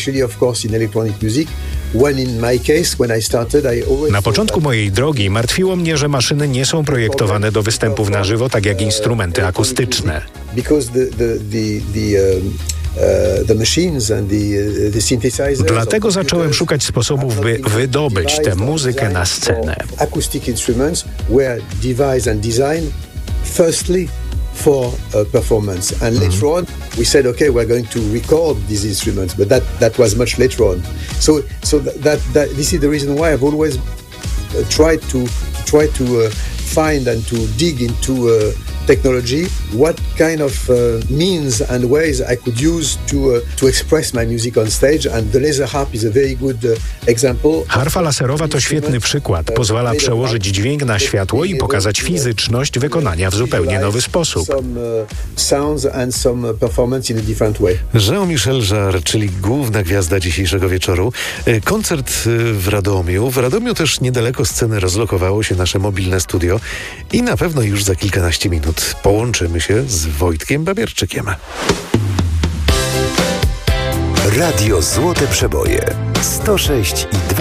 especially of course in electronic music. Na początku mojej drogi martwiło mnie, że maszyny nie są projektowane do występów na żywo, tak jak instrumenty akustyczne. Dlatego zacząłem szukać sposobów, by wydobyć tę muzykę na scenę. Acoustic instruments were devised and designed firstly for performance, and later on we said, okay, we're going to record these instruments, but that was much later on. So that this is the reason why I've always tried to find and to dig into technology, what kind of means and ways I could use to express my music on stage, and the laser harp is a very good example. Harfa laserowa to świetny przykład. Pozwala przełożyć dźwięk na światło i pokazać fizyczność wykonania w zupełnie nowy sposób. Jean-Michel Jarre, czyli główna gwiazda dzisiejszego wieczoru. Koncert w Radomiu. W Radomiu też niedaleko sceny rozlokowało się nasze mobilne studio i na pewno już za kilkanaście minut połączymy się z Wojtkiem Babierczykiem. Radio Złote Przeboje 106,2